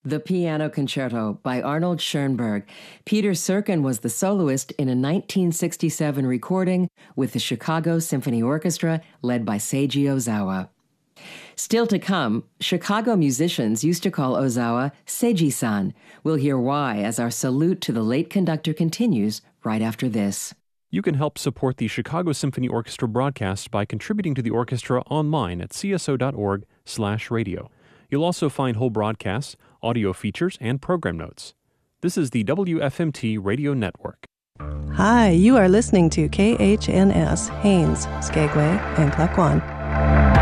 The Piano Concerto by Arnold Schoenberg. Peter Serkin was the soloist in a 1967 recording with the Chicago Symphony Orchestra led by Seiji Ozawa. Still to come, Chicago musicians used to call Ozawa Seiji-san. We'll hear why as our salute to the late conductor continues right after this. You can help support the Chicago Symphony Orchestra broadcast by contributing to the orchestra online at cso.org/radio. You'll also find whole broadcasts, audio features, and program notes. This is the WFMT Radio Network. Hi, you are listening to KHNS, Haines, Skagway, and Klakwan.